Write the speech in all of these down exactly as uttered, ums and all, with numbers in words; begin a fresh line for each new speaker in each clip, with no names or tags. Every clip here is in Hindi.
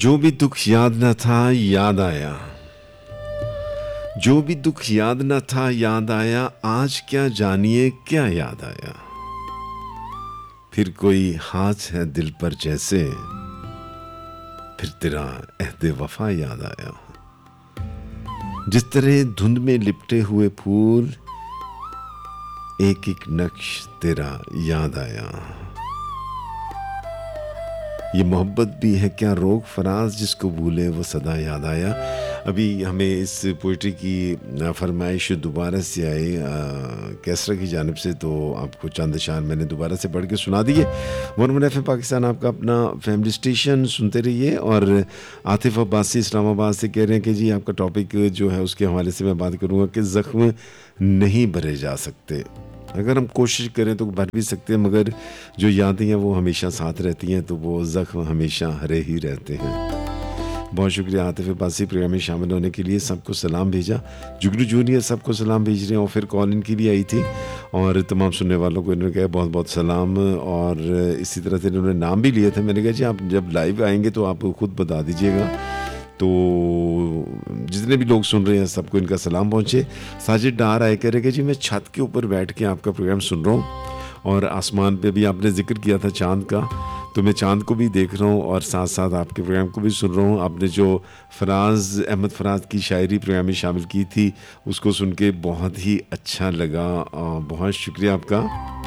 जो भी दुख याद न था याद आया, जो भी दुख याद न था याद आया, आज क्या जानिए क्या याद आया। फिर कोई हाथ है दिल पर जैसे, फिर तेरा अहद वफा याद आया। जिस तरह धुंध में लिपटे हुए फूल, एक एक नक्श तेरा याद आया। ये मोहब्बत भी है क्या रोग फराज, जिसको भूले वो सदा याद आया। अभी हमें इस पोइट्री की फरमाइश दोबारा से आई कैसरा की जानिब से, तो आपको चंद अशार मैंने दोबारा से पढ़ के सुना दिए। One one F M Pakistan आपका अपना फैमिली स्टेशन, सुनते रहिए। और आतिफ अब्बासी इस्लामाबाद से कह रहे हैं कि जी आपका टॉपिक जो है उसके हवाले से मैं बात करूँगा कि ज़ख्म नहीं भरे जा सकते। अगर हम कोशिश करें तो भर भी सकते हैं, मगर जो यादें हैं वो हमेशा साथ रहती हैं, तो वो ज़ख्म हमेशा हरे ही रहते हैं। बहुत शुक्रिया आतिफ अब्बासी प्रोग्राम में शामिल होने के लिए। सबको सलाम भेजा, जुगनू जूनियर सबको सलाम भेज रहे हैं। और फिर कॉल इनके लिए आई थी और तमाम सुनने वालों को इन्होंने कहा बहुत बहुत सलाम। और इसी तरह से इन्होंने नाम भी लिए थे। मैंने कहा जी आप जब लाइव आएंगे तो आप खुद बता दीजिएगा, तो जितने भी लोग सुन रहे हैं सबको इनका सलाम पहुँचे। साजिद डार आए कह रहे कि जी मैं छत के ऊपर बैठ के आपका प्रोग्राम सुन रहा हूँ और आसमान पे भी आपने जिक्र किया था चाँद का, तो मैं चाँद को भी देख रहा हूँ और साथ साथ आपके प्रोग्राम को भी सुन रहा हूँ। आपने जो फराज अहमद फराज की शायरी प्रोग्राम में शामिल की थी उसको सुन के बहुत ही अच्छा लगा। बहुत शुक्रिया आपका।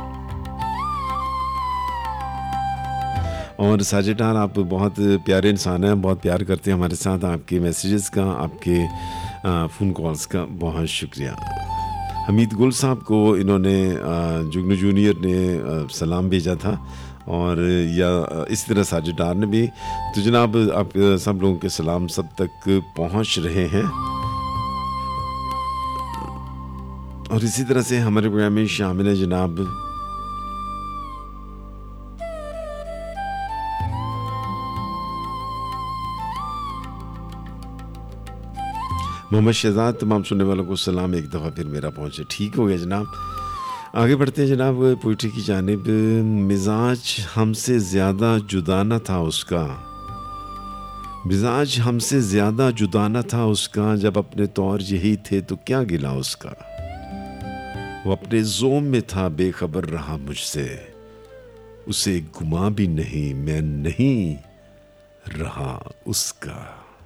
और साजिदार आप बहुत प्यारे इंसान हैं, बहुत प्यार करते हैं हमारे साथ। आपके मैसेजेस का, आपके फ़ोन कॉल्स का बहुत शुक्रिया। हमीद गुल साहब को इन्होंने जुगनू जूनियर ने सलाम भेजा था, और या इस तरह साजिदार ने भी। तो जनाब आप सब लोगों के सलाम सब तक पहुंच रहे हैं। और इसी तरह से हमारे प्रोग्राम में शामिल है जनाब मोहम्मद शहजाद। तमाम सुनने वालों को सलाम एक दफ़ा फिर मेरा पहुँचे। ठीक हो गया जनाब। आगे बढ़ते हैं जनाब पोइट्री की जानिब। मिजाज हमसे ज़्यादा जुदा न था उसका, मिजाज हमसे ज़्यादा जुदा न था उसका, जब अपने तौर यही थे तो क्या गिला उसका। वो अपने ज़ोम में था बेखबर रहा मुझसे, उसे गुमा भी नहीं मैं नहीं रहा उसका।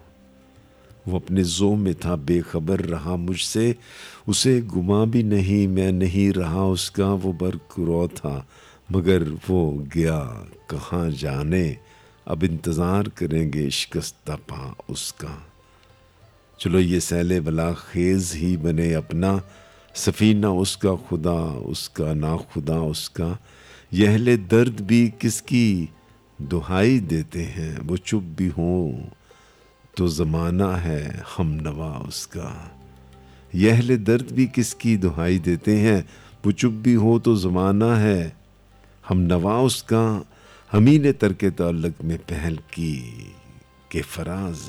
वो अपने ज़ोम में था बेखबर रहा मुझसे, उसे गुमा भी नहीं मैं नहीं रहा उसका। वो बरकुरो था मगर वो गया कहाँ जाने, अब इंतज़ार करेंगे शिकस्ता पा उसका। चलो ये सैले बला खेज़ ही बने अपना, सफ़ीना उसका खुदा उसका ना खुदा उसका। ये अहले दर्द भी किसकी दुहाई देते हैं, वो चुप भी हों तो ज़माना है हम नवा उसका। यह अहले दर्द भी किसकी दुहाई देते हैं, वो चुप भी हो तो ज़माना है हम नवा उसका। हमी ने तरके ताल्लुक़ में पहल की के फराज,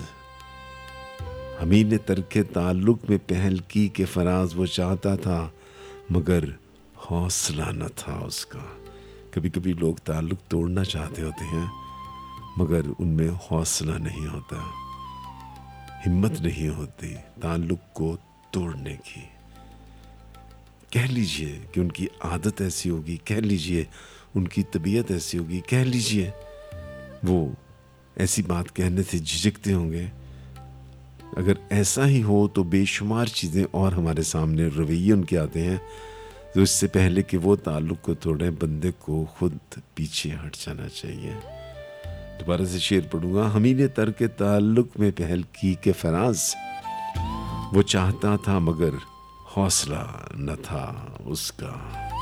हमी ने तरके ताल्लुक़ में पहल की के फराज। वो चाहता था मगर हौसला न था उसका। कभी कभी लोग ताल्लुक़ तोड़ना चाहते होते हैं मगर उनमें हौसला नहीं होता, हिम्मत नहीं होती ताल्लुक़ को तोड़ने की। कह लीजिए कि उनकी आदत ऐसी होगी, कह लीजिए उनकी तबीयत ऐसी होगी, कह लीजिए वो ऐसी बात कहने से झिझकते होंगे। अगर ऐसा ही हो तो बेशुमार चीज़ें और हमारे सामने रवैये उनके आते हैं, तो इससे पहले कि वो ताल्लुक़ को तोड़ें बंदे को खुद पीछे हट जाना चाहिए। दोबारा से शेर पढ़ूंगा। हमी ने तरके ताल्लुक़ में पहल की के फराज, वो चाहता था मगर हौसला न था उसका।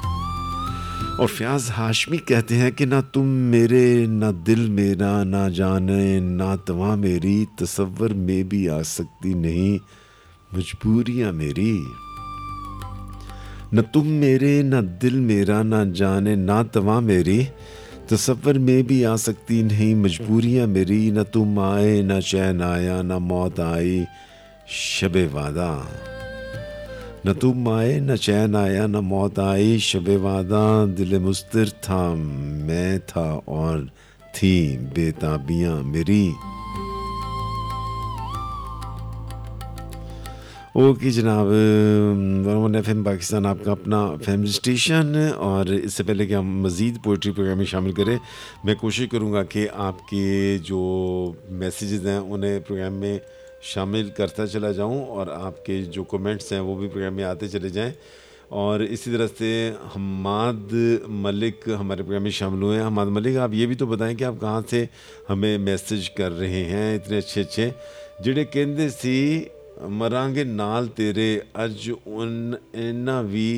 और फयाज हाशमी कहते हैं कि ना तुम मेरे ना दिल मेरा, ना जाने ना तवा मेरी, तसव्वुर में भी आ सकती नहीं मजबूरियां मेरी। न तुम मेरे ना दिल मेरा, ना जाने ना तवा मेरी, तसव्वुर में भी आ सकती नहीं मजबूरियां मेरी। न तुम आए न चैन आया, न मौत आई शबे वादा। न तुम आए न चैन आया, न मौत आई शबे वादा। दिल मुस्तिर था मैं था और थी बेताबियां मेरी। ओके जनाब, वन एफ एम पाकिस्तान आपका अपना फैमिली स्टेशन। और इससे पहले कि हम मज़ीद पोइट्री प्रोग्राम में शामिल करें, मैं कोशिश करूँगा कि आपके जो मैसेजेस हैं उन्हें प्रोग्राम में शामिल करता चला जाऊँ और आपके जो कमेंट्स हैं वो भी प्रोग्राम में आते चले जाएँ। और इसी तरह से हमाद मलिक हमारे प्रोग्राम में शामिल हुए हैं। हमाद मलिक, आप ये भी तो बताएं कि आप कहाँ से हमें मैसेज कर रहे हैं इतने अच्छे अच्छे। ਜਿਹੜੇ ਕਹਿੰਦੇ ਸੀ ਮਰਾਂਗੇ ਨਾਲ ਤੇਰੇ ਅੱਜ ਉਨ ਇਹਨਾਂ ਵੀ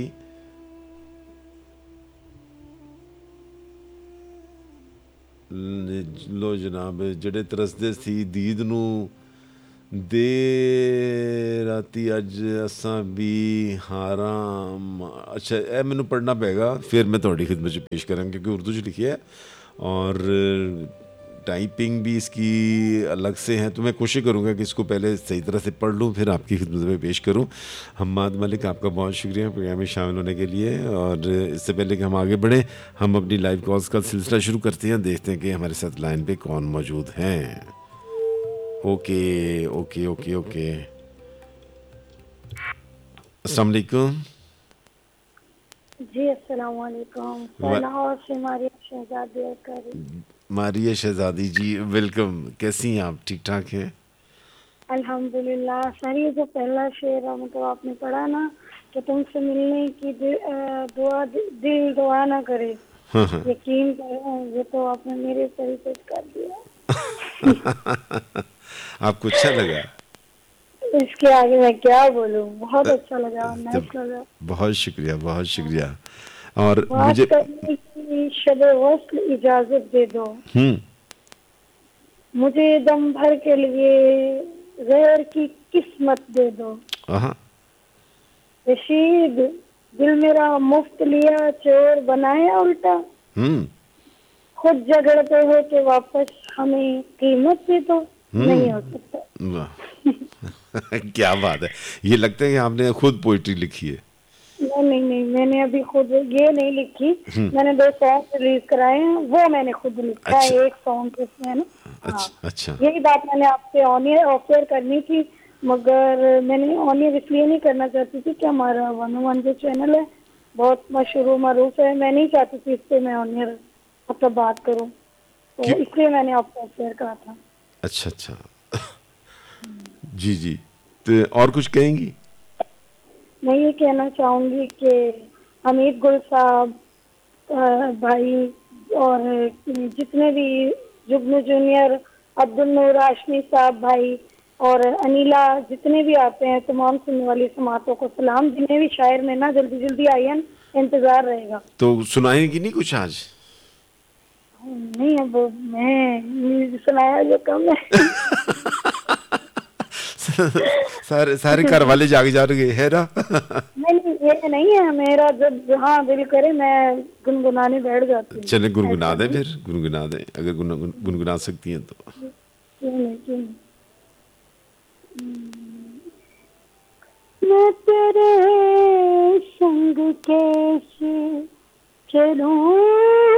ਲੋ ਜਨਾਬ, ਜਿਹੜੇ ਤਰਸਦੇ ਸੀ ਦੀਦ ਨੂੰ ਦੇ ਰਾਤੀ ਅੱਜ ਅਸਾਂ ਵੀ ਹਾਰਾਂ। ਅੱਛਾ, ਇਹ ਮੈਨੂੰ ਪੜ੍ਹਨਾ ਪਏਗਾ, ਫਿਰ ਮੈਂ ਤੁਹਾਡੀ ਖਿਦਮਤ 'ਚ ਪੇਸ਼ ਕਰਾਂਗਾ क्योंकि उर्दू 'ਚ लिखी है और टाइपिंग भी इसकी अलग से है। तो मैं कोशिश करूँगा कि इसको पहले सही तरह से पढ़ लूँ फिर आपकी खिदमत में पेश करूँ। हम्माद मलिक, आपका बहुत शुक्रिया प्रोग्राम में शामिल होने के लिए। और इससे पहले कि हम आगे बढ़ें, हम अपनी लाइव कॉल्स का सिलसिला शुरू करते हैं। देखते हैं कि हमारे साथ लाइन पे कौन मौजूद हैं। ओके ओके ओके ओके अस्सलाम वालेकुम
जी। अस्सलाम वालेकुम। लाहौर से मारिया शहजादी कर
मारिया शहजादी जी, वेलकम। कैसी हैं आप? ठीक ठाक हैं?
अल्हम्दुलिल्लाह। सर, ये जो पहला शेर है मतलब आपने पढ़ा ना कि तुमसे मिलने की दुआ दिल दुआ ना करे,
हाँ हाँ।
यकीन करो, ये तो आपने मेरे ऊपर ही पेश कर दिया।
आपको अच्छा लगा?
इसके आगे मैं क्या बोलूं, बहुत अच्छा लगा, नाइस लगा।
बहुत शुक्रिया, बहुत शुक्रिया। और
बात
मुझे
करने की शब वस्ल इजाजत दे दो,
हम्म
मुझे दम भर के लिए गैर की किस्मत दे दो।
हाँ।
रशीद, दिल मेरा मुफ्त लिया चोर बनाया उल्टा,
हम्म
खुद झगड़ते हो कि वापस हमें कीमत दे दो। नहीं हो सकता।
वाह क्या बात है। ये लगता है कि आपने खुद पोइट्री लिखी है।
नहीं नहीं नहीं, मैंने अभी खुद ये नहीं लिखी, मैंने दो सॉन्ग रिलीज कराए हैं, वो मैंने खुद लिखा
अच्छा।
है। एक सॉन्ग इसमें ना।
अच्छा अच्छा।
यही बात मैंने आपसे ऑनियर ऑफर करनी थी, मगर मैंने ऑनियर इसलिए नहीं करना चाहती थी कि हमारा वन वन जो चैनल है बहुत मशहूर मरूफ है, मैं नहीं चाहती थी इस पर मैं ऑनियर मतलब बात करूं, तो इसलिए मैंने आपको ऑफर करा था।
अच्छा अच्छा। जी जी। तो और कुछ कहेंगी?
मैं ये कहना चाहूंगी कि हमीद गुल साहब भाई और जितने भी जुगनू जूनियर, अब्दुल नूर हाशमी साहब भाई और अनिला, जितने भी आते हैं, तमाम सुनने वाली समातों को सलाम। जिन्हें भी शायर में ना जल्दी जल्दी आइए, इंतजार रहेगा।
तो सुनाएंगी नहीं कुछ आज?
नहीं, अब मैं सुनाया जो कम है।
सारे सारे घर वाले जाग जा रहे है ना।
नहीं नहीं, ये नहीं है मेरा, जब जहाँ दिल करे मैं गुनगुनाने बैठ जाती हूँ।
चले गुनगुना दे, फिर गुनगुना दे अगर गुनगुना सकती हैं तो।
क्यों नहीं, क्यों नहीं। मैं तेरे संग कैसे चलूं